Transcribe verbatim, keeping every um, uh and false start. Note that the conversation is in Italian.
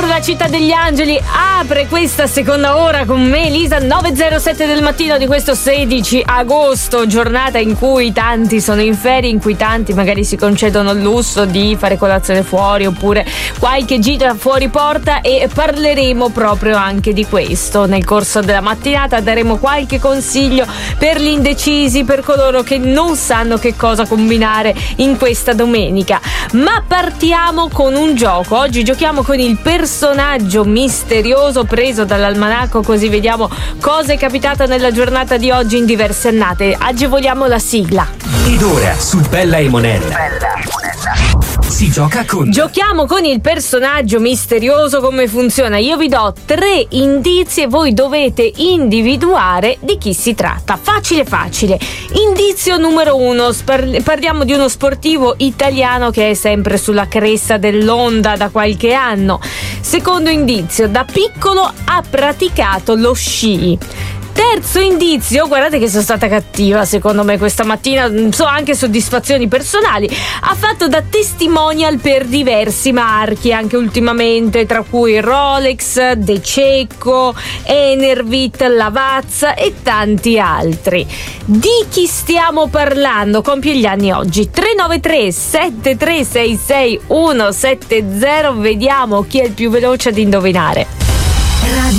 sulla Città degli Angeli apre questa seconda ora con me, Elisa. Nove e zero sette del mattino di questo sedici agosto, giornata in cui tanti sono in ferie, in cui tanti magari si concedono il lusso di fare colazione fuori oppure qualche gita fuori porta, e parleremo proprio anche di questo nel corso della mattinata. Daremo qualche consiglio per gli indecisi, per coloro che non sanno che cosa combinare in questa domenica. Ma partiamo con un gioco. Oggi giochiamo con il personaggio misterioso preso dall'almanacco, così vediamo cosa è capitato nella giornata di oggi in diverse annate. Agevoliamo la sigla. Ed ora su Bella e Monella, Bella e Monella si gioca con Giochiamo con il personaggio misterioso. Come funziona? Io vi do tre indizi e voi dovete individuare di chi si tratta. Facile facile. Indizio numero uno: Spar- parliamo di uno sportivo italiano che è sempre sulla cresta dell'onda da qualche anno. Secondo indizio: da piccolo ha praticato lo sci. Terzo indizio, guardate che sono stata cattiva secondo me questa mattina, so anche soddisfazioni personali, ha fatto da testimonial per diversi marchi anche ultimamente, tra cui Rolex, De Cecco, Enervit, Lavazza e tanti altri. Di chi stiamo parlando? Compie gli anni oggi. Tre nove tre sette tre sei sei uno sette zero, vediamo chi è il più veloce ad indovinare.